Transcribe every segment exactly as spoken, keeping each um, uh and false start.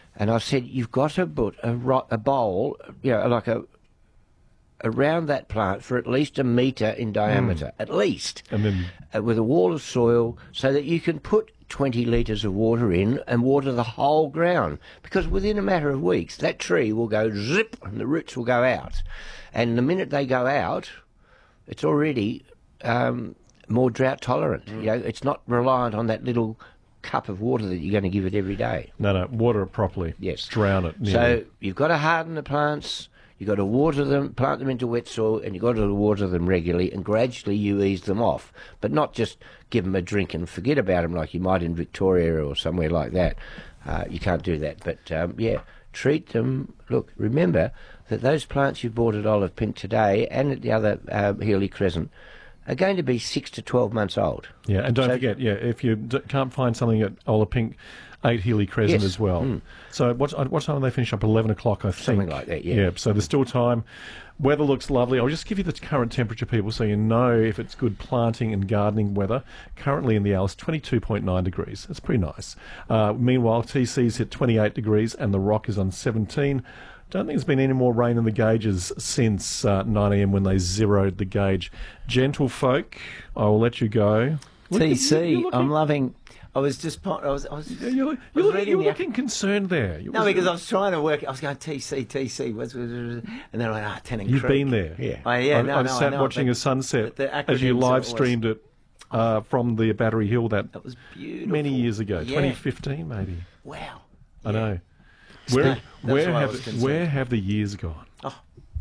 And I said, you've got to put a, ro- a bowl, you know, like a around that plant for at least a metre in diameter, mm. at least, and then uh, with a wall of soil, so that you can put twenty litres of water in and water the whole ground. Because within a matter of weeks, that tree will go zip and the roots will go out. And the minute they go out, it's already um, more drought tolerant. Mm. You know, it's not reliant on that little cup of water that you're going to give it every day. No, no, water it properly. Yes. Drown it. Nearly. So you've got to harden the plants. You've got to water them, plant them into wet soil, and you've got to water them regularly, and gradually you ease them off. But not just give them a drink and forget about them like you might in Victoria or somewhere like that. Uh, you can't do that. But, um, yeah, treat them. Look, remember that those plants you bought at Olive Pink today and at the other uh, Healy Crescent are going to be six to twelve months old. Yeah, and don't so, forget, yeah, if you d- can't find something at Olive Pink, eight Healy Crescent yes. as well. Mm. So what, what time do they finish up? eleven o'clock, I think. Something like that, yeah. Yeah, so there's still time. Weather looks lovely. I'll just give you the current temperature, people, so you know if it's good planting and gardening weather. Currently in the Alice, twenty-two point nine degrees. That's pretty nice. Uh, meanwhile, T C's hit twenty-eight degrees and the Rock is on seventeen. Don't think there's been any more rain in the gauges since uh, nine a.m. when they zeroed the gauge. Gentlefolk, I will let you go. Look T C, at, I'm loving... I was just... I was, I was, yeah, you're, you're, I was looking, you're looking concerned there. No, because I was trying to work... I was going, T C, T C, what's, and then I went, ah, Tennant Creek. You've been there. Yeah. Oh, yeah, I, no, I no, sat I know, watching but, a sunset the as you live streamed was, it uh, from the Battery Hill that, that was beautiful. many years ago, yeah. twenty fifteen maybe. Wow. I yeah. know. Where, where, have, where have the years gone? Oh.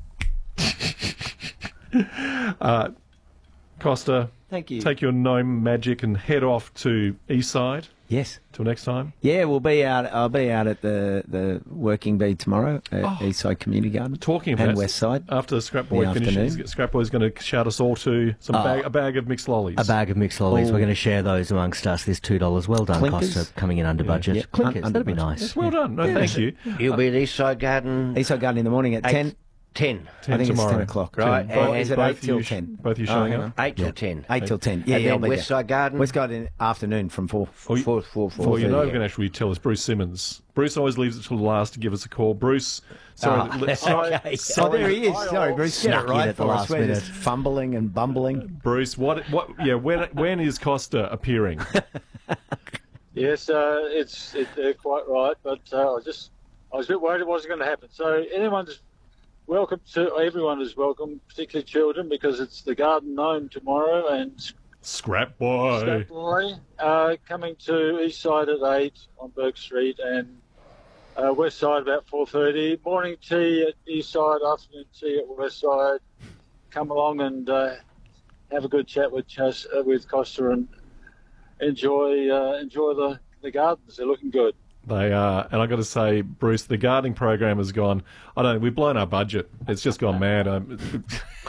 uh, Costa, thank you. Take your gnome magic and head off to Eastside. Yes. Till next time. Yeah, we'll be out. I'll be out at the, the Working Bee tomorrow at oh. Eastside Community Garden. Talking about and West Side. After Scrap Boy finishes, Scrap Boy's going to shout us all to some oh. bag, a bag of mixed lollies. A bag of mixed lollies. Oh. We're going to share those amongst us. There's two dollars. Well done, Clinkers. Costa. Coming in under yeah. budget. Yeah. Clinkers. Un- That'd be budget. nice. Yes, well done. No, yeah. thank you. You'll be at Eastside Garden. Eastside Garden in the morning at eight, ten. Ten. I think tomorrow. it's ten o'clock. Right. ten. And is it both eight till you, ten? Both you showing oh, up? Eight till yeah. ten. Eight till ten. Yeah, and yeah. then West Side Garden. West Garden afternoon from four. Or you, four, four, four, four, you know, yeah. you can actually tell us Bruce Simmons. Bruce always leaves it till the last to give us a call. Bruce, sorry, Oh, li- sorry, okay. sorry. Oh, there he is. Sorry, Bruce. Get Snuck it in right at the for us. last We're minute. just fumbling and bumbling. Bruce, what, what, yeah, when, when is Costa appearing? Yes, uh, it's it, uh, quite right, but uh, I just I was a bit worried it wasn't going to happen. So anyone's welcome to everyone is welcome, particularly children, because it's the Garden Gnome tomorrow and Scrap Boy. Scrap Boy uh, coming to Eastside at eight on Burke Street and uh, West Side about four thirty. Morning tea at Eastside, afternoon tea at West Side. Come along and uh, have a good chat with Chas, uh, with Costa and enjoy uh, enjoy the, the gardens. They're looking good. They are, and I got to say, Bruce, the gardening program has gone. I don't know. We've blown our budget. It's just gone mad. Um,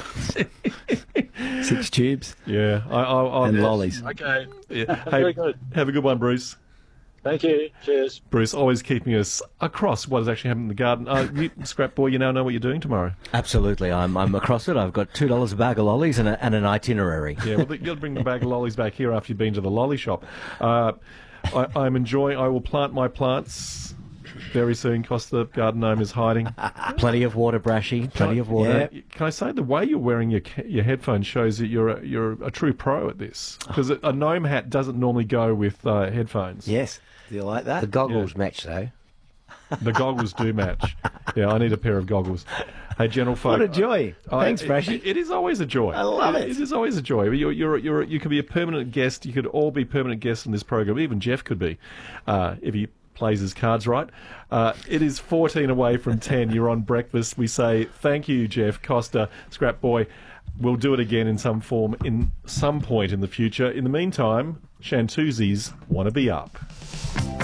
Six tubes. Yeah, I, I, I, and yes. lollies. Okay. Yeah. Hey, Very good. Have a good one, Bruce. Thank you. Cheers. Bruce, always keeping us across what has actually happened in the garden. Uh, you, Scrap Boy, you now know what you're doing tomorrow. Absolutely. I'm I'm across it. I've got two dollars a bag of lollies and, a, and an itinerary. Yeah, well, you'll bring the bag of lollies back here after you've been to the lolly shop. Uh, I, I'm enjoying. I will plant my plants very soon. Costa Garden Gnome is hiding. Plenty of water, Brashy. Plenty I, of water. Yeah. Can I say the way you're wearing your your headphones shows that you're a, you're a true pro at this, because a gnome hat doesn't normally go with uh, headphones. Yes. Do you like that? The goggles Yeah. match, though. The goggles do match. Yeah, I need a pair of goggles. Hey, gentlefolk. What a joy. I- Thanks, Brashy. It, it is always a joy. I love it. It is always a joy. You're, you're, you're, you could be a permanent guest. You could all be permanent guests in this program. Even Jeff could be, uh, if he plays his cards right. Uh, it is fourteen away from ten. You're on breakfast. We say thank you, Jeff, Costa, Scrap Boy. We'll do it again in some form in some point in the future. In the meantime, Shantuzzi's Want to Be Up.